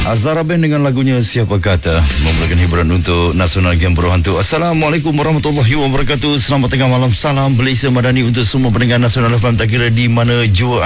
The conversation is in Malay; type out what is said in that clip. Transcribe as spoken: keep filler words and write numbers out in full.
Azhara Band dengan lagunya Siapa Kata memberikan hiburan untuk Nasional Game Berhantu. Assalamualaikum warahmatullahi wabarakatuh. Selamat tengah malam. Salam Malaysia Madani untuk semua pendengar Nasional F M, tak kira di mana jua